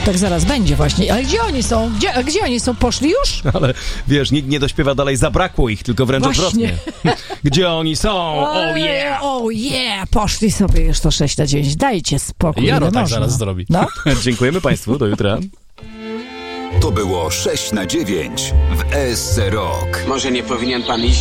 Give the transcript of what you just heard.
Tak zaraz będzie właśnie. Ale gdzie oni są? Gdzie oni są? Poszli już? Ale wiesz, nikt nie dośpiewa dalej, zabrakło ich, tylko wręcz odwrotnie. Gdzie oni są? Oh yeah! Oh yeah! Poszli sobie już to 6 na 9. Dajcie spokój. Jaro tak można. Zaraz zrobi. No? Dziękujemy Państwu, do jutra. To było 6 na 9 w ESC Rock. Może nie powinien pan iść